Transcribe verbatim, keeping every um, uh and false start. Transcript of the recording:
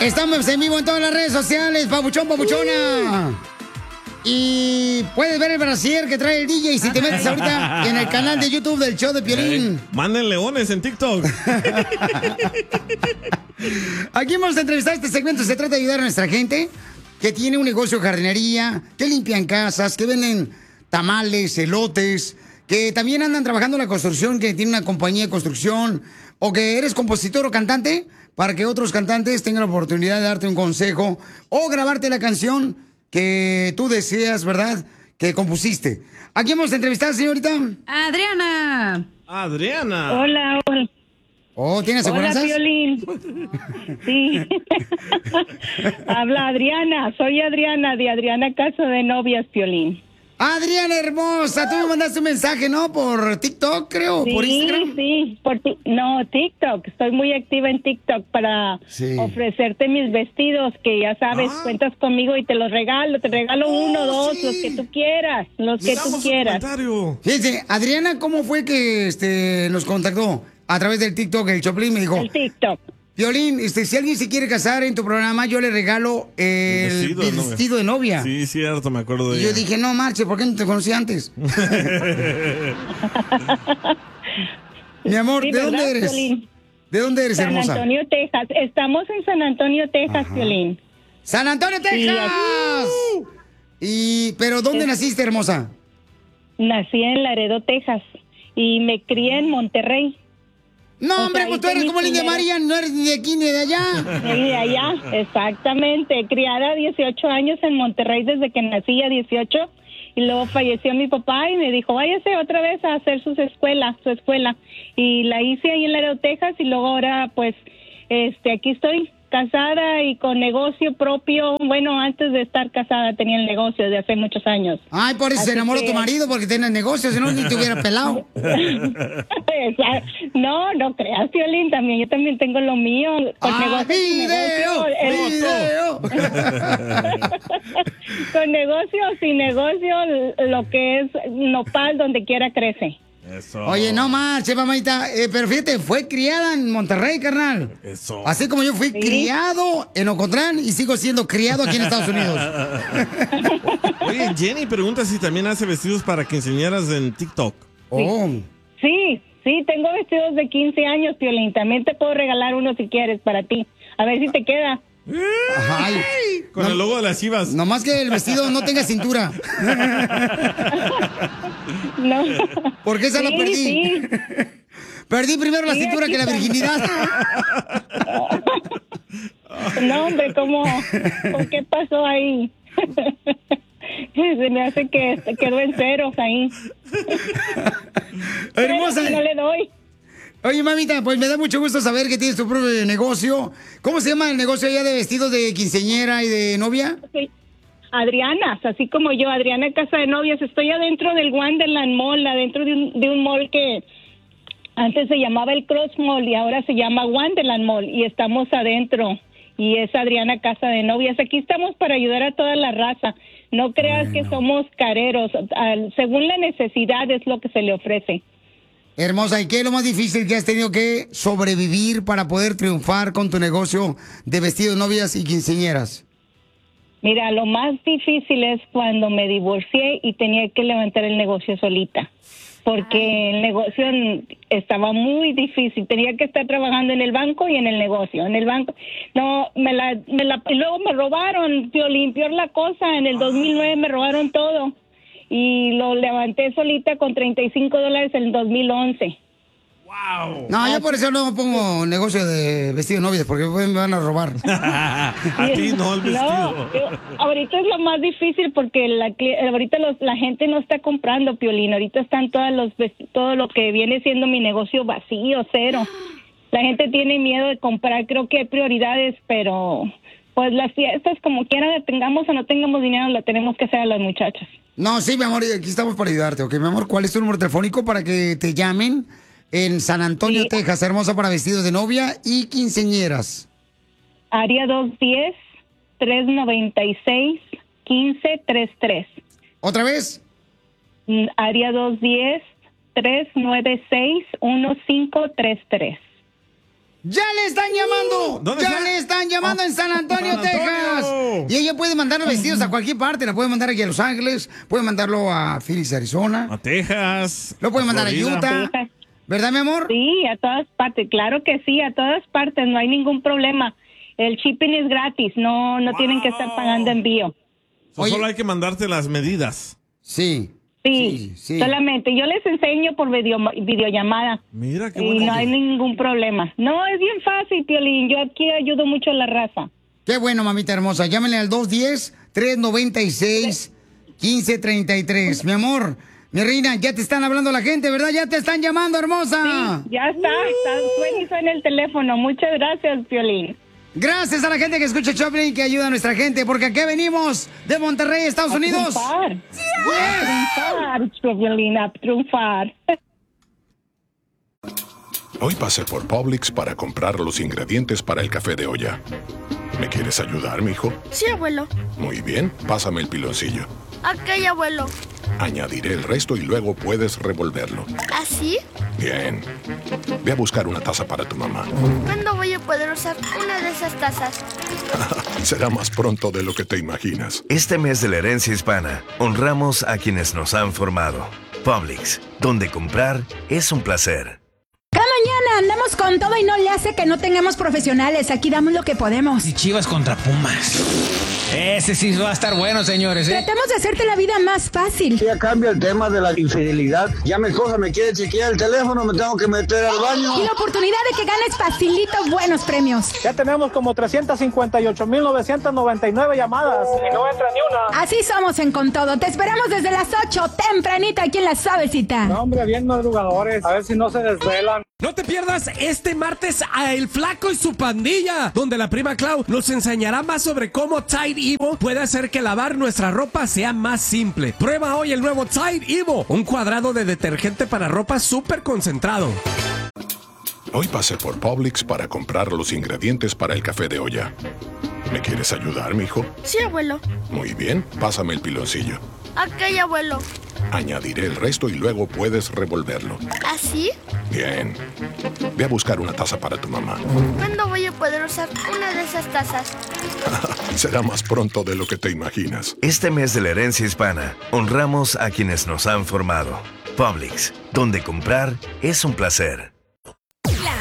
Estamos en vivo en todas las redes sociales, papuchón, papuchona. Y puedes ver el brasier que trae el D J si te metes ahorita en el canal de YouTube del show de Piolín. Hey, manden leones en TikTok. Aquí vamos a entrevistar este segmento. Se trata de ayudar a nuestra gente que tiene un negocio de jardinería, que limpian casas, que venden tamales, elotes, que también andan trabajando en la construcción, que tiene una compañía de construcción, o que eres compositor o cantante, para que otros cantantes tengan la oportunidad de darte un consejo o grabarte la canción que tú deseas, ¿verdad?, que compusiste. ¿A quién vamos a entrevistar, señorita? Adriana. Adriana. Hola, hola. Oh, ¿tienes aseguranzas? Hola, Piolín. Sí. Habla Adriana. Soy Adriana, de Adriana Casa de Novias, Piolín. Adriana hermosa, tú me mandaste un mensaje, ¿no? Por TikTok, creo, sí, por Instagram. Sí, sí, por ti- no, TikTok. Estoy muy activa en TikTok para sí. ofrecerte mis vestidos, que ya sabes, ah. cuentas conmigo y te los regalo. Te regalo oh, uno, dos, sí. los que tú quieras, los que tú quieras. Fíjense, Adriana, ¿cómo fue que este nos contactó? A través del TikTok, el Choplin me dijo. El TikTok. Piolín, este, si alguien se quiere casar en tu programa, yo le regalo el vestido, el vestido de novia. Sí, cierto, me acuerdo de y ella. yo dije, no, marche, ¿por qué no te conocí antes? Mi amor, sí, ¿de dónde eres? Piolín? ¿De dónde eres, San hermosa? San Antonio, Texas. Estamos en San Antonio, Texas, Piolín. ¡San Antonio, Texas! Sí, y, ¿pero dónde es... naciste, hermosa? Nací en Laredo, Texas. Y me crié en Monterrey. No, o hombre, sea, pues tú eres como la India María, no eres ni de aquí ni de allá. Ni de allá, exactamente. Criada a dieciocho años en Monterrey desde que nací a dieciocho. Y luego falleció mi papá y me dijo, váyase otra vez a hacer sus escuelas, su escuela. Y la hice ahí en Laredo, Texas. Y luego ahora, pues, este, aquí estoy, casada y con negocio propio. Bueno, antes de estar casada tenía el negocio de hace muchos años. Ay, por eso Así se enamoró que... tu marido, porque tiene el negocio, si no ni te hubiera pelado. No, no creas, Piolín, también, yo también tengo lo mío. Con ah, negocio, video, negocio, video. Con negocio, sin negocio, lo que es nopal, donde quiera crece. Eso. Oye, no más, mamita, eh, pero fíjate, fue criada en Monterrey, carnal. Eso. Así como yo fui ¿Sí? criado en Ocotlán y sigo siendo criado aquí en Estados Unidos. Oye, Jenny pregunta si también hace vestidos para quinceañeras en TikTok. Oh. Sí, sí, tengo vestidos de quince años, Piolín. También te puedo regalar uno si quieres para ti. A ver si te queda. Ay, con no, el logo de las Chivas. Nomás que el vestido no tenga cintura. No. Porque esa sí, la perdí. Sí. Perdí primero la sí, cintura que la virginidad. No, hombre, ¿cómo? ¿Por qué pasó ahí? Se me hace que quedó en ceros ahí. Hermosa. No le doy. Oye, mamita, pues me da mucho gusto saber que tienes tu propio negocio. ¿Cómo se llama el negocio allá de vestidos de quinceañera y de novia? Sí. Adriana, así como yo, Adriana Casa de Novias. Estoy adentro del Wonderland Mall, adentro de un, de un mall que antes se llamaba el Cross Mall y ahora se llama Wonderland Mall. Y estamos adentro. Y es Adriana Casa de Novias. Aquí estamos para ayudar a toda la raza. No creas bueno. que somos careros. Según la necesidad es lo que se le ofrece. Hermosa, ¿y qué es lo más difícil que has tenido que sobrevivir para poder triunfar con tu negocio de vestidos, novias y quinceañeras? Mira, lo más difícil es cuando me divorcié y tenía que levantar el negocio solita, porque el negocio estaba muy difícil. Tenía que estar trabajando en el banco y en el negocio. En el banco, no, me la, me la, y luego me robaron, Piolín, peor la cosa. En el dos mil nueve me robaron todo. Y lo levanté solita con treinta y cinco dólares en el dos mil once. ¡Wow! No, yo por eso no pongo negocio de vestido de novias, porque me van a robar. A ti no, el vestido. No, yo, ahorita es lo más difícil porque la, ahorita los, la gente no está comprando, Piolín. Ahorita están todas los todo lo que viene siendo mi negocio vacío, cero. La gente tiene miedo de comprar. Creo que hay prioridades, pero pues las fiestas, como quiera, tengamos o no tengamos dinero, la tenemos que hacer a las muchachas. No, sí, mi amor, aquí estamos para ayudarte, ¿ok? Mi amor, ¿cuál es tu número telefónico para que te llamen en San Antonio, sí. Texas, hermosa, para vestidos de novia y quinceañeras? Área dos uno cero, tres nueve seis, uno cinco tres tres. ¿Otra vez? Área dos uno cero, tres nueve seis, uno cinco tres tres. ¡Ya le están llamando! ¿Dónde ¡Ya está? le están llamando! trabajando en San Antonio, San Antonio. Texas. Y ella puede mandar los vestidos a cualquier parte. La puede mandar aquí a Los Ángeles, puede mandarlo a Phoenix, Arizona. A Texas. Lo puede mandar Florida. a Utah. Texas. ¿Verdad, mi amor? Sí, a todas partes. Claro que sí, a todas partes. No hay ningún problema. El shipping es gratis. No, no Wow. tienen que estar pagando envío. So, Oye. solo hay que mandarte las medidas. Sí. Sí, Sí, sí. solamente. Yo les enseño por video, videollamada. Mira qué Y bueno. no hay ningún problema. No, es bien fácil, Piolín. Yo aquí ayudo mucho a la raza. Qué bueno, mamita hermosa. Llámenle al dos uno cero, tres nueve seis, uno cinco tres tres. Mi amor, mi reina, ya te están hablando la gente, ¿verdad? Ya te están llamando, hermosa. Ya está, está suena en el teléfono. Muchas gracias, Piolín. Gracias a la gente que escucha Choplin, que ayuda a nuestra gente, porque aquí venimos de Monterrey, Estados Unidos. A triunfar. A triunfar, Piolín, a triunfar. Hoy pasé por Publix para comprar los ingredientes para el café de olla. ¿Me quieres ayudar, mijo? Sí, abuelo. Muy bien, pásame el piloncillo. Ok, abuelo. Añadiré el resto y luego puedes revolverlo. ¿Así? Bien. Ve a buscar una taza para tu mamá. ¿Cuándo voy a poder usar una de esas tazas? Será más pronto de lo que te imaginas. Este mes de la herencia hispana, honramos a quienes nos han formado. Publix, donde comprar es un placer. Cada mañana andamos con todo y no le hace que no tengamos profesionales. Aquí damos lo que podemos. Y Chivas contra Pumas. Ese sí va a estar bueno, señores, ¿eh? Tratamos de hacerte la vida más fácil. Ya cambia el tema de la infidelidad. Ya mi esposa me quiere chequear el teléfono, me tengo que meter al baño. Y la oportunidad de que ganes facilito buenos premios. Ya tenemos como trescientas cincuenta y ocho mil novecientas noventa y nueve llamadas y no entra ni una. Así somos en Con Todo. Te esperamos desde las ocho, tempranito aquí en La Suavecita. No, hombre, bien madrugadores. A ver si no se desvelan. No te pierdas este martes a El Flaco y su pandilla, donde la prima Clau nos enseñará más sobre cómo Tide Evo puede hacer que lavar nuestra ropa sea más simple. Prueba hoy el nuevo Tide Evo, un cuadrado de detergente para ropa súper concentrado. Hoy pasé por Publix para comprar los ingredientes para el café de olla. ¿Me quieres ayudar, mijo? Sí, abuelo. Muy bien, pásame el piloncillo. Ok, abuelo. Añadiré el resto y luego puedes revolverlo. ¿Así? Bien. Ve a buscar una taza para tu mamá. ¿Cuándo voy a poder usar una de esas tazas? Será más pronto de lo que te imaginas. Este mes de la herencia hispana, honramos a quienes nos han formado. Publix, donde comprar es un placer.